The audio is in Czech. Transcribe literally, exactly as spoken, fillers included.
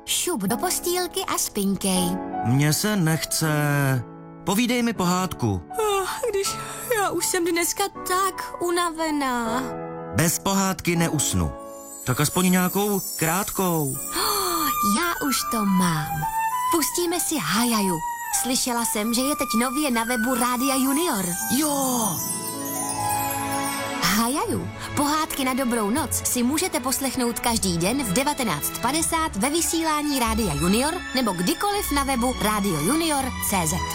šup do postýlky a spinkej. Mně se nechce. Povídej mi pohádku. Oh, když já už jsem dneska tak unavená. Bez pohádky neusnu. Tak aspoň nějakou krátkou. Oh, já už to mám. Pustíme si Hajaju. Slyšela jsem, že je teď nově na webu Rádia Junior. Jo! Hajaju. Pohádky na dobrou noc si můžete poslechnout každý den v devatenáct padesát ve vysílání Rádia Junior nebo kdykoliv na webu rádio junior tečka cé zet.